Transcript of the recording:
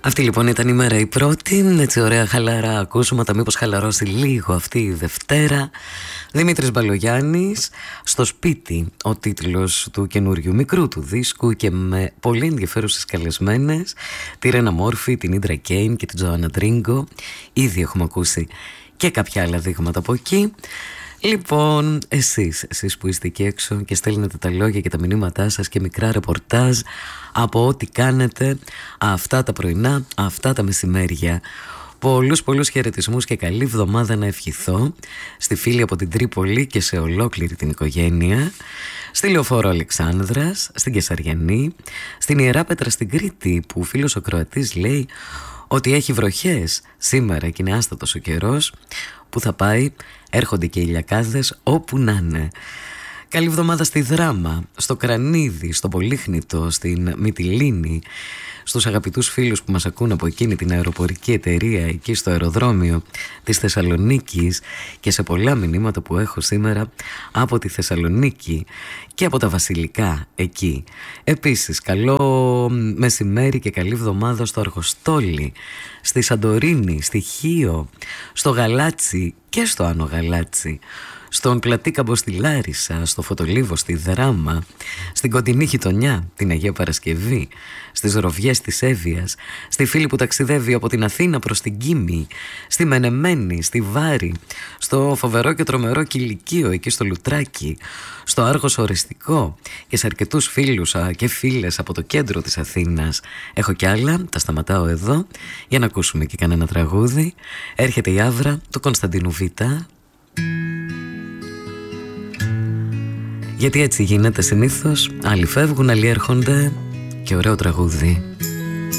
Αυτή λοιπόν ήταν η μέρα η πρώτη. Έτσι ωραία χαλαρά ακούσματα. Μήπως χαλαρώσει λίγο αυτή η Δευτέρα. Δημήτρης Μπαλογιάννης, στο σπίτι, ο τίτλος του καινούριου μικρού του δίσκου, και με πολύ ενδιαφέρουσες καλεσμένες, τη Ρένα Μόρφη, την Ίντρα Κέιν και την Τζοάννα Τρίγκο. Ήδη έχουμε ακούσει και κάποια άλλα δείγματα από εκεί. Λοιπόν, εσείς που είστε εκεί έξω και στέλνετε τα λόγια και τα μηνύματά σας και μικρά ρεπορτάζ από ό,τι κάνετε αυτά τα πρωινά, αυτά τα μεσημέρια. Πολλούς χαιρετισμούς και καλή εβδομάδα να ευχηθώ στη φίλη από την Τρίπολη και σε ολόκληρη την οικογένεια, στη Λεωφόρο Αλεξάνδρας, στην Κεσαριανή, στην Ιεράπετρα στην Κρήτη, που ο φίλος ο Κροατής λέει ότι έχει βροχές σήμερα και είναι άστατος ο καιρός. Που θα πάει, έρχονται και οι ηλιακάδες όπου να είναι. Καλή εβδομάδα στη Δράμα, στο Κρανίδι, στο Πολύχνητο, στην Μυτιλήνη, στους αγαπητούς φίλους που μας ακούν από εκείνη την αεροπορική εταιρεία εκεί στο αεροδρόμιο της Θεσσαλονίκης, και σε πολλά μηνύματα που έχω σήμερα από τη Θεσσαλονίκη και από τα Βασιλικά εκεί. Επίσης, καλό μεσημέρι και καλή εβδομάδα στο Αργοστόλι, στη Σαντορίνη, στη Χίο, στο Γαλάτσι και στο Άνω Γαλάτσι, στον Πλατήκαμπο στη Λάρισα, στο Φωτολίβο στη Δράμα, στην κοντινή γειτονιά την Αγία Παρασκευή, στις Ροβιές της Εύβοιας, στη φίλη που ταξιδεύει από την Αθήνα προς την Κίμη, στη Μενεμένη, στη Βάρη, στο φοβερό και τρομερό Κηλικείο εκεί στο Λουτράκι, στο Άργος Οριστικό, και σε αρκετούς φίλους και φίλες από το κέντρο της Αθήνας. Έχω κι άλλα, τα σταματάω εδώ για να ακούσουμε και κανένα τραγούδι. Έρχεται η Άβρα του Κωνσταντίνου Β. Γιατί έτσι γίνεται συνήθως. Άλλοι φεύγουν, άλλοι έρχονται. Και ωραίο τραγούδι.